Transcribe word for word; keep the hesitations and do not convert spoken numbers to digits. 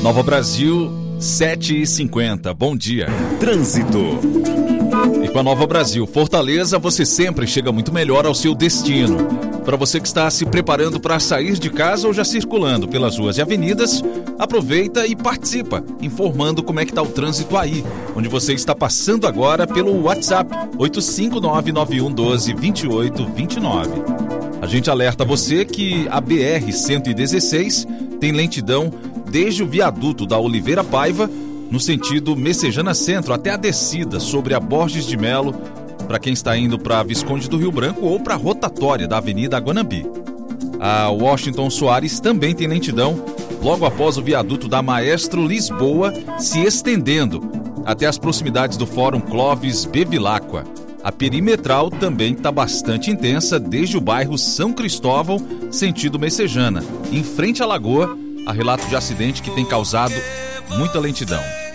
Nova Brasil, sete e cinquenta. Bom dia. Trânsito. E com a Nova Brasil Fortaleza, você sempre chega muito melhor ao seu destino. Para você que está se preparando para sair de casa ou já circulando pelas ruas e avenidas, aproveita e participa, informando como é que está o trânsito aí, onde você está passando agora pelo WhatsApp oito cinco nove nove um um dois dois oito dois nove. A gente alerta você que a B R cento e dezesseis tem lentidão desde o viaduto da Oliveira Paiva, no sentido Messejana Centro, até a descida sobre a Borges de Melo, para quem está indo para Visconde do Rio Branco ou para a rotatória da Avenida Guanambi. A Washington Soares também tem lentidão logo após o viaduto da Maestro Lisboa, se estendendo até as proximidades do Fórum Clóvis Bevilacqua. A perimetral também está bastante intensa desde o bairro São Cristóvão, sentido Messejana. Em frente à Lagoa, há relato de acidente que tem causado muita lentidão.